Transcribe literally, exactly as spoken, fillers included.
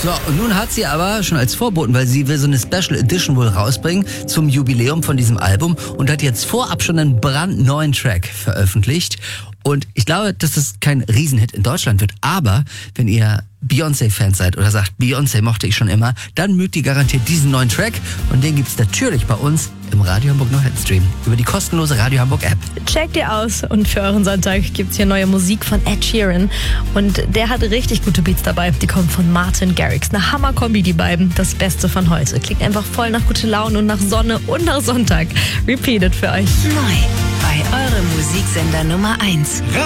So, und nun hat sie aber schon als Vorboten, weil sie will so eine Special Edition wohl rausbringen zum Jubiläum von diesem Album und hat jetzt vorab schon einen brandneuen Track veröffentlicht. Und ich glaube, dass das kein Riesenhit in Deutschland wird. Aber wenn ihr Beyoncé-Fans seid oder sagt, Beyoncé mochte ich schon immer, dann mögt ihr garantiert diesen neuen Track. Und den gibt's natürlich bei uns im Radio Hamburg No Hit Stream über die kostenlose Radio Hamburg App. Checkt ihr aus. Und für euren Sonntag gibt's hier neue Musik von Ed Sheeran. Und der hat richtig gute Beats dabei. Die kommen von Martin Garrix. Eine Hammer-Kombi, die beiden. Das Beste von heute. Klingt einfach voll nach gute Laune und nach Sonne und nach Sonntag. Repeated für euch. Neu bei eurem Musiksender Nummer eins.